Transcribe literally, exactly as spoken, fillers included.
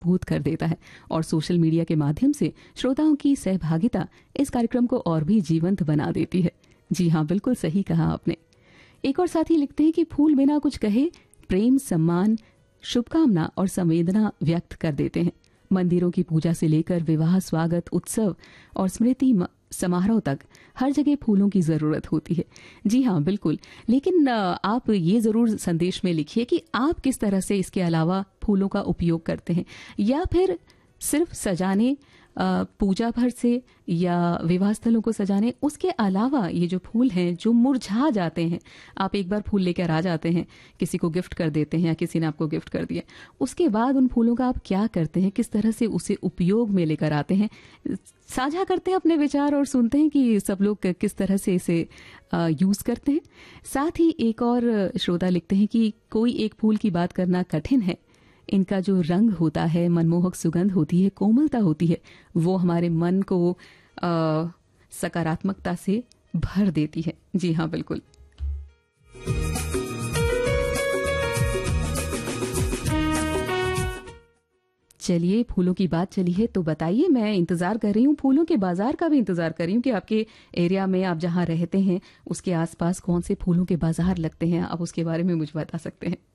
भूत कर देता है और सोशल मीडिया के माध्यम से श्रोताओं की सहभागिता इस कार्यक्रम को और भी जीवंत बना देती है। जी हाँ, बिल्कुल सही कहा आपने। एक और साथी लिखते हैं कि फूल बिना कुछ कहे प्रेम, सम्मान, शुभकामना और संवेदना व्यक्त कर देते हैं। मंदिरों की पूजा से लेकर विवाह, स्वागत, उत्सव और स्मृति समारोह तक हर जगह फूलों की जरूरत होती है। जी हाँ, बिल्कुल। लेकिन आप ये जरूर संदेश में लिखिए कि आप किस तरह से इसके अलावा फूलों का उपयोग करते हैं, या फिर सिर्फ सजाने, पूजा भर से या विवाह स्थलों को सजाने, उसके अलावा ये जो फूल हैं जो मुरझा जाते हैं, आप एक बार फूल लेकर आ जाते हैं, किसी को गिफ्ट कर देते हैं या किसी ने आपको गिफ्ट कर दिया, उसके बाद उन फूलों का आप क्या करते हैं, किस तरह से उसे उपयोग में लेकर आते हैं, साझा करते हैं अपने विचार और सुनते हैं कि सब लोग किस तरह से इसे यूज करते हैं। साथ ही एक और श्रोता लिखते हैं कि कोई एक फूल की बात करना कठिन है, इनका जो रंग होता है, मनमोहक सुगंध होती है, कोमलता होती है, वो हमारे मन को आ, सकारात्मकता से भर देती है। जी हाँ, बिल्कुल। चलिए, फूलों की बात चली है तो बताइए, मैं इंतजार कर रही हूँ, फूलों के बाजार का भी इंतजार कर रही हूँ कि आपके एरिया में, आप जहाँ रहते हैं उसके आसपास कौन से फूलों के बाजार लगते हैं, आप उसके बारे में मुझे बता सकते हैं।